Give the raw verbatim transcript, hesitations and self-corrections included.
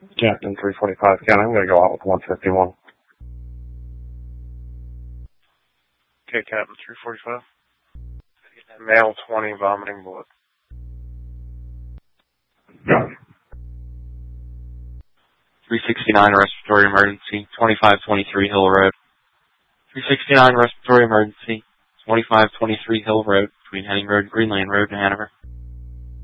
Captain three forty-five, Ken, I'm going to go out with one fifty-one. Okay, Captain three forty-five. Male twenty, vomiting blood. three sixty-nine, respiratory emergency, twenty-five twenty-three Hill Road. three sixty-nine, respiratory emergency, twenty-five twenty-three Hill Road, between Henning Road and Green Lane Road in Hanover.